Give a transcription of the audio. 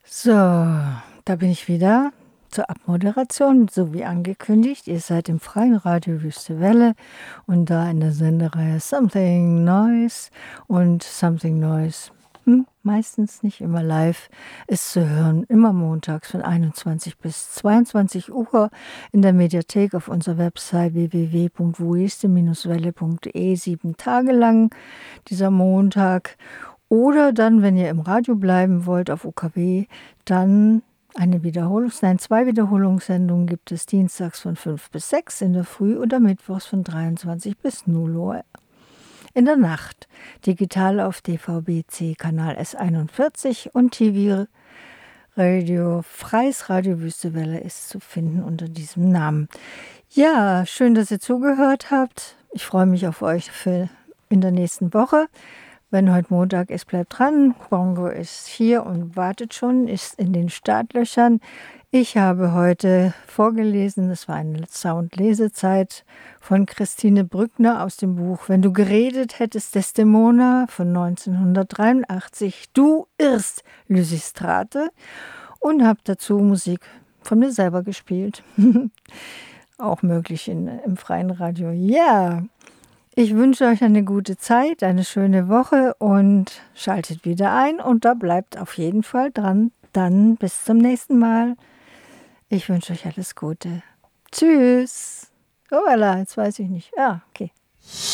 So, da bin ich wieder zur Abmoderation, so wie angekündigt. Ihr seid im freien Radio Wüste Welle und da in der Sendereihe Something Noise und Something Noise. Meistens nicht immer live, ist zu hören, immer montags von 21 bis 22 Uhr in der Mediathek auf unserer Website www.wueste-welle.de 7 Tage lang dieser Montag. Oder dann, wenn ihr im Radio bleiben wollt auf UKW, dann zwei Wiederholungssendungen gibt es dienstags von 5 bis 6 in der Früh oder mittwochs von 23 bis 0 Uhr in der Nacht. Digital auf DVB-C Kanal S41 und TV-Radio, Freies Radio Wüste Welle ist zu finden unter diesem Namen. Ja, schön, dass ihr zugehört habt. Ich freue mich auf euch in der nächsten Woche. Wenn heute Montag ist, bleibt dran. Bongo ist hier und wartet schon, ist in den Startlöchern. Ich habe heute vorgelesen, das war eine Soundlesezeit von Christine Brückner aus dem Buch Wenn du geredet hättest, Desdemona von 1983. Du irrst, Lysistrate. Und habe dazu Musik von mir selber gespielt. Auch möglich im freien Radio. Ja. Ich wünsche euch eine gute Zeit, eine schöne Woche und schaltet wieder ein und da bleibt auf jeden Fall dran. Dann bis zum nächsten Mal. Ich wünsche euch alles Gute. Tschüss. Oh, jetzt weiß ich nicht. Okay.